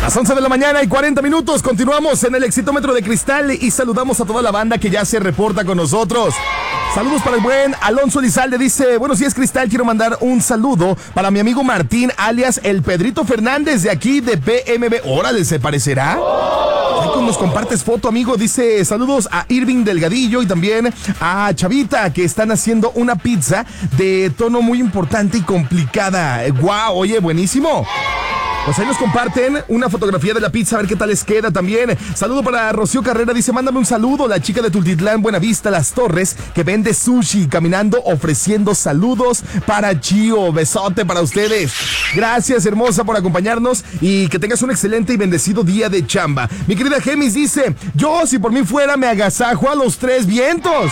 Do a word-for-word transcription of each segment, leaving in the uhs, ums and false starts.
Las once de la mañana y cuarenta minutos, continuamos en el Exitómetro de Cristal y saludamos a toda la banda que ya se reporta con nosotros. Saludos para el buen Alonso Lizalde, dice, buenos días Cristal, quiero mandar un saludo para mi amigo Martín, alias el Pedrito Fernández de aquí de P M B. Órale, ¿se parecerá? Ahí con nos compartes foto, amigo, dice, saludos a Irving Delgadillo y también a Chavita, que están haciendo una pizza de tono muy importante y complicada. Guau, oye, buenísimo. Pues ahí nos comparten una fotografía de la pizza, a ver qué tal les queda también. Saludo para Rocío Carrera, dice, mándame un saludo, la chica de Tultitlán, Buenavista, Las Torres, que vende sushi, caminando, ofreciendo saludos para Chío. Besote para ustedes. Gracias, hermosa, por acompañarnos y que tengas un excelente y bendecido día de chamba. Mi querida Gemis dice, yo si por mí fuera me agasajo a los tres vientos.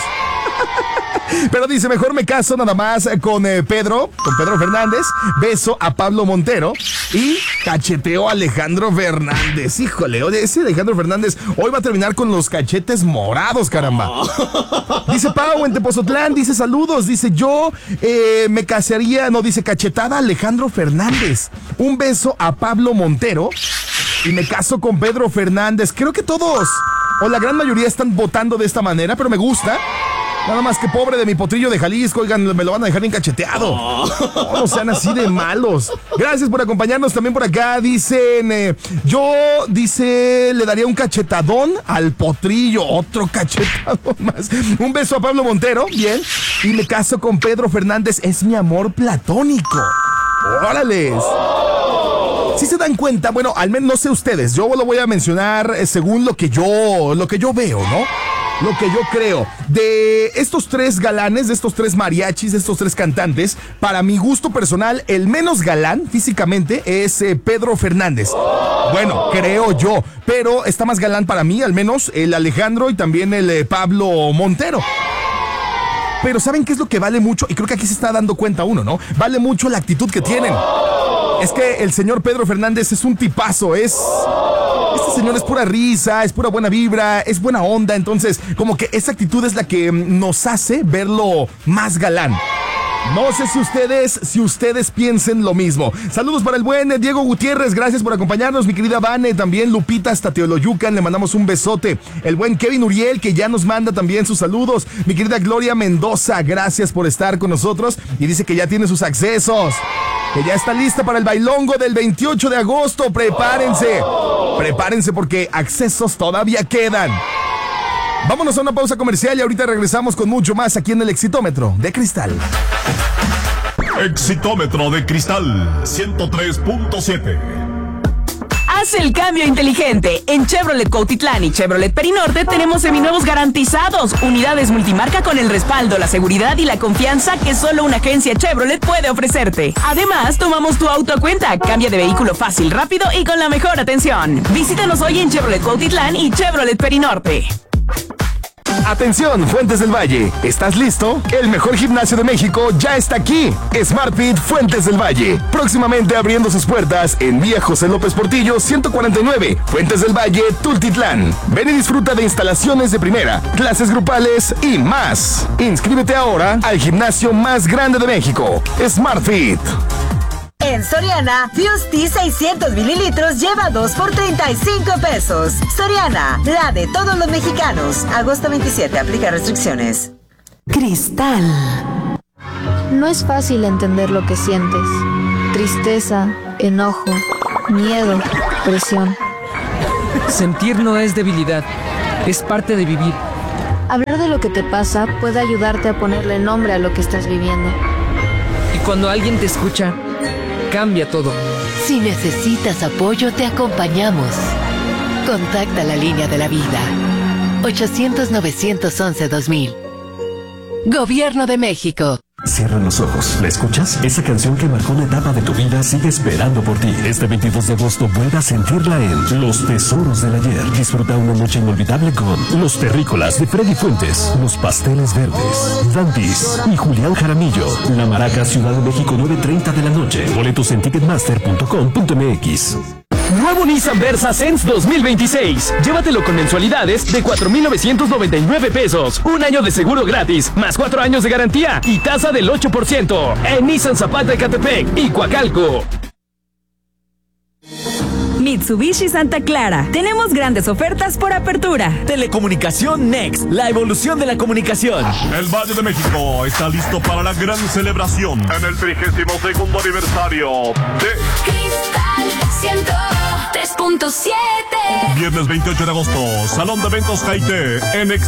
Pero dice, mejor me caso nada más con eh, Pedro, con Pedro Fernández, beso a Pablo Montero y cacheteo a Alejandro Fernández. Híjole, oye, ese Alejandro Fernández hoy va a terminar con los cachetes morados, caramba. Dice Pau en Tepozotlán, dice saludos, dice yo eh, me casaría, no, dice cachetada a Alejandro Fernández. Un beso a Pablo Montero y me caso con Pedro Fernández. Creo que todos, o la gran mayoría, están votando de esta manera, pero me gusta. Nada más que pobre de mi potrillo de Jalisco, oigan, me lo van a dejar bien cacheteado. Oh. No sean así de malos. Gracias por acompañarnos también por acá. Dicen, eh, yo, dice, le daría un cachetadón al potrillo. Otro cachetadón más. Un beso a Pablo Montero, bien. Y me caso con Pedro Fernández, es mi amor platónico. ¡Órales! Si se dan cuenta, bueno, al menos no sé ustedes, yo lo voy a mencionar eh, según lo que yo, lo que yo veo, ¿no? Lo que yo creo. De estos tres galanes, de estos tres mariachis, de estos tres cantantes, para mi gusto personal, el menos galán físicamente es eh, Pedro Fernández. Bueno, creo yo, pero está más galán para mí, al menos el Alejandro y también el eh, Pablo Montero. Pero ¿saben qué es lo que vale mucho? Y creo que aquí se está dando cuenta uno, ¿no? Vale mucho la actitud que tienen. Es que el señor Pedro Fernández es un tipazo, es... Este señor es pura risa, es pura buena vibra, es buena onda, entonces como que esa actitud es la que nos hace verlo más galán. No sé si ustedes, si ustedes piensen lo mismo. Saludos para el buen Diego Gutiérrez, gracias por acompañarnos, mi querida Vane, también Lupita hasta Teoloyucan, le mandamos un besote. El buen Kevin Uriel, que ya nos manda también sus saludos. Mi querida Gloria Mendoza, gracias por estar con nosotros y dice que ya tiene sus accesos, que ya está lista para el bailongo del veintiocho de agosto. Prepárense, prepárense porque accesos todavía quedan. Vámonos a una pausa comercial y ahorita regresamos con mucho más aquí en el Exitómetro de Cristal. Exitómetro de Cristal ciento tres punto siete. Haz el cambio inteligente. En Chevrolet Cuautitlán y Chevrolet Perinorte tenemos seminuevos garantizados. Unidades multimarca con el respaldo, la seguridad y la confianza que solo una agencia Chevrolet puede ofrecerte. Además, tomamos tu auto a cuenta. Cambia de vehículo fácil, rápido y con la mejor atención. Visítanos hoy en Chevrolet Cuautitlán y Chevrolet Perinorte. Atención, Fuentes del Valle, ¿estás listo? El mejor gimnasio de México ya está aquí. SmartFit Fuentes del Valle, próximamente abriendo sus puertas en Vía José López Portillo ciento cuarenta y nueve, Fuentes del Valle, Tultitlán. Ven y disfruta de instalaciones de primera, clases grupales y más. Inscríbete ahora al gimnasio más grande de México, SmartFit. En Soriana, Fusty seiscientos mililitros lleva dos por treinta y cinco pesos. Soriana, la de todos los mexicanos. Agosto veintisiete, aplica restricciones. Cristal. No es fácil entender lo que sientes. Tristeza, enojo, miedo, presión. Sentir no es debilidad, es parte de vivir. Hablar de lo que te pasa puede ayudarte a ponerle nombre a lo que estás viviendo. Y cuando alguien te escucha, cambia todo. Si necesitas apoyo, te acompañamos. Contacta la línea de la vida. ochocientos, novecientos once, dos mil. Gobierno de México. Cierra los ojos. ¿La escuchas? Esa canción que marcó una etapa de tu vida sigue esperando por ti. Este veintidós de agosto vuelva a sentirla en Los Tesoros del Ayer. Disfruta una noche inolvidable con Los Terrícolas de Freddy Fuentes, Los Pasteles Verdes, Dantis y Julián Jaramillo. La Maraca, Ciudad de México, nueve treinta de la noche. Boletos en ticketmaster punto com punto m x. Nuevo Nissan Versa Sense dos mil veintiséis. Llévatelo con mensualidades de cuatro mil novecientos noventa y nueve pesos. Un año de seguro gratis, más cuatro años de garantía y tasa del ocho por ciento. En Nissan Zapata, Ecatepec y Coacalco. Mitsubishi Santa Clara. Tenemos grandes ofertas por apertura. Telecomunicación Next, la evolución de la comunicación. El Valle de México está listo para la gran celebración en el trigésimo segundo aniversario de Cristal ciento tres punto siete. Viernes veintiocho de agosto, Salón de Eventos Caité en